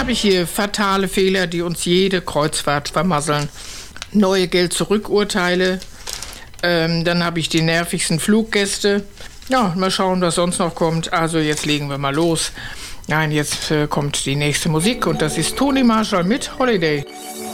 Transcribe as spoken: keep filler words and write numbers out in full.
habe ich hier fatale Fehler, die uns jede Kreuzfahrt vermasseln. Neue Geld-Zurück-Urteile. Ähm, dann habe ich die nervigsten Fluggäste. Ja, mal schauen, was sonst noch kommt. Also jetzt legen wir mal los. Nein, jetzt äh, kommt die nächste Musik und das ist Toni Marshall mit Holiday.